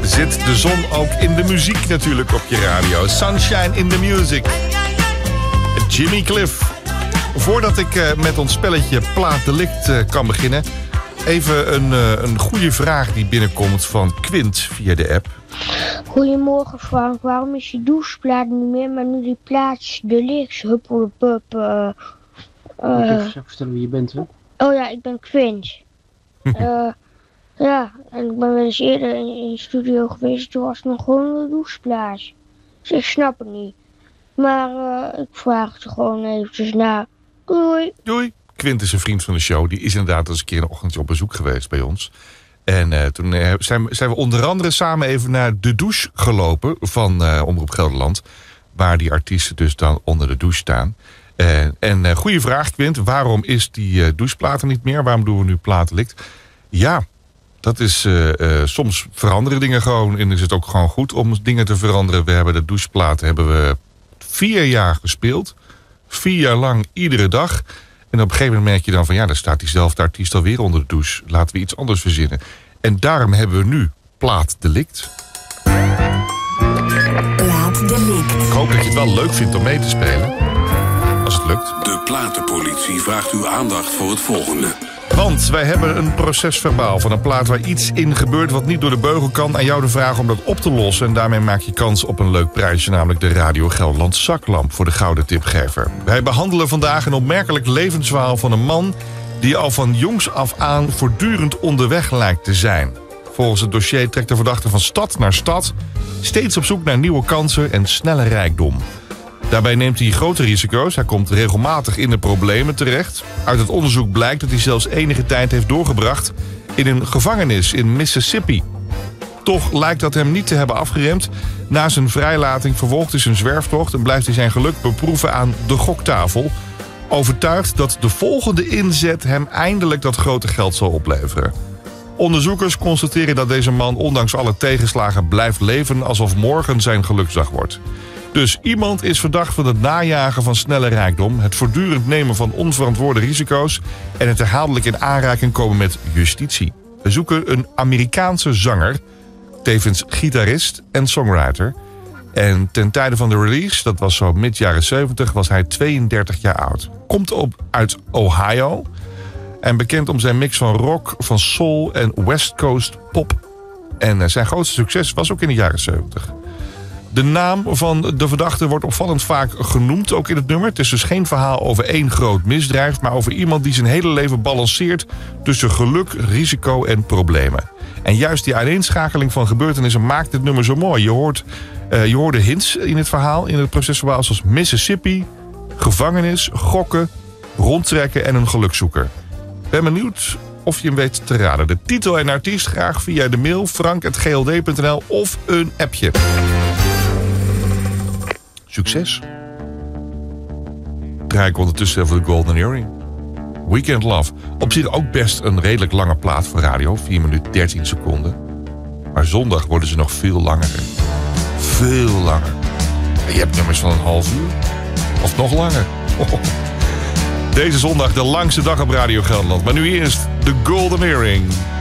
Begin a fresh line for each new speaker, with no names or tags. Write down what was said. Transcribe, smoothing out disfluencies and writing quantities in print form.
zit de zon ook in de muziek natuurlijk op je radio. Sunshine in the music. Jimmy Cliff. Voordat ik met ons spelletje Plaat Delict kan beginnen, even een goede vraag die binnenkomt van Quint via de app.
Goedemorgen Frank, waarom is die doucheplaat niet meer, maar nu die plaats Delict, huppeldepup.
Moet je even vertellen wie je bent, hè?
Oh ja, ik ben Quint. Ja, en ik ben wel eens eerder in de studio geweest, toen was het nog gewoon een doucheplaats. Dus ik snap het niet. Maar ik vraag het gewoon eventjes na. Doei.
Doei. Quint is een vriend van de show. Die is inderdaad eens een keer een ochtendje op bezoek geweest bij ons. En toen zijn we onder andere samen even naar de douche gelopen van Omroep Gelderland. Waar die artiesten dus dan onder de douche staan. En goede vraag, Quint. Waarom is die doucheplaat er niet meer? Waarom doen we nu Plaat Delict? Ja, dat is soms veranderen dingen gewoon. En is het ook gewoon goed om dingen te veranderen. We hebben de doucheplaten 4 jaar gespeeld. 4 jaar lang, iedere dag. En op een gegeven moment merk je dan van, ja, daar staat diezelfde artiest alweer onder de douche. Laten we iets anders verzinnen. En daarom hebben we nu Plaat Delict.
Plaat Delict.
Ik hoop dat je het wel leuk vindt om mee te spelen. Als het lukt.
De platenpolitie vraagt uw aandacht voor het volgende.
Want wij hebben een procesverbaal van een plaat waar iets in gebeurt wat niet door de beugel kan. Aan jou de vraag om dat op te lossen. En daarmee maak je kans op een leuk prijsje, namelijk de Radio Gelderland zaklamp voor de gouden tipgever. Wij behandelen vandaag een opmerkelijk levensverhaal van een man die al van jongs af aan voortdurend onderweg lijkt te zijn. Volgens het dossier trekt de verdachte van stad naar stad, steeds op zoek naar nieuwe kansen en snelle rijkdom. Daarbij neemt hij grote risico's. Hij komt regelmatig in de problemen terecht. Uit het onderzoek blijkt dat hij zelfs enige tijd heeft doorgebracht in een gevangenis in Mississippi. Toch lijkt dat hem niet te hebben afgeremd. Na zijn vrijlating vervolgt hij zijn zwerftocht en blijft hij zijn geluk beproeven aan de goktafel. Overtuigd dat de volgende inzet hem eindelijk dat grote geld zal opleveren. Onderzoekers constateren dat deze man ondanks alle tegenslagen blijft leven alsof morgen zijn geluksdag wordt. Dus iemand is verdacht van het najagen van snelle rijkdom, het voortdurend nemen van onverantwoorde risico's en het herhaaldelijk in aanraking komen met justitie. We zoeken een Amerikaanse zanger, tevens gitarist en songwriter. En ten tijde van de release, dat was zo mid jaren 70, was hij 32 jaar oud. Komt uit Ohio en bekend om zijn mix van rock, van soul en West Coast pop. En zijn grootste succes was ook in de jaren 70. De naam van de verdachte wordt opvallend vaak genoemd, ook in het nummer. Het is dus geen verhaal over één groot misdrijf, maar over iemand die zijn hele leven balanceert tussen geluk, risico en problemen. En juist die aaneenschakeling van gebeurtenissen maakt het nummer zo mooi. Je hoorde hints in het verhaal, in het procesverhaal, zoals Mississippi, gevangenis, gokken, rondtrekken en een gelukzoeker. Ben benieuwd of je hem weet te raden. De titel en artiest graag via de mail frank@gld.nl of een appje. Succes. Draai ik ondertussen even de Golden Earring. Weekend Love. Op zich ook best een redelijk lange plaat voor radio. 4 minuten 13 seconden. Maar zondag worden ze nog veel langer. Veel langer. En je hebt nummers van een half uur. Of nog langer. Deze zondag de langste dag op Radio Gelderland. Maar nu eerst de Golden Earring.